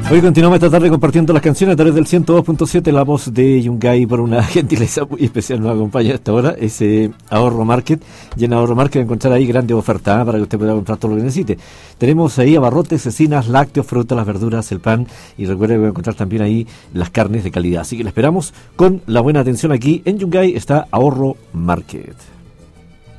Hoy continuamos esta tarde compartiendo las canciones a través del 102.7. La voz de Yungay, por una gentileza muy especial, nos acompaña a esta hora. Es Ahorro Market. Y en Ahorro Market va a encontrar ahí grandes ofertas para que usted pueda comprar todo lo que necesite. Tenemos ahí abarrotes, cecinas, lácteos, frutas, las verduras, el pan. Y recuerde que va a encontrar también ahí las carnes de calidad. Así que le esperamos con la buena atención aquí. En Yungay está Ahorro Market.